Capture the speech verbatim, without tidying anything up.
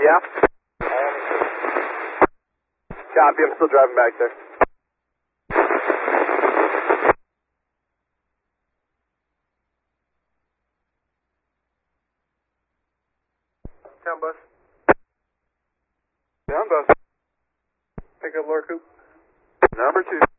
Yeah. Copy, I'm still driving back there. Town bus. Down bus. Pick up Lord Coop. Number two.